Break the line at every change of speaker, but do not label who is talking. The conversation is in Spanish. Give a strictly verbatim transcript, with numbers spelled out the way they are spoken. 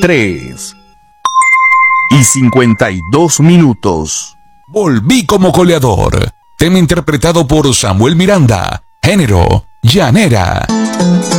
tres y cincuenta y dos minutos.
Volví como goleador. Tema interpretado por Samuel Miranda. Género: llanera.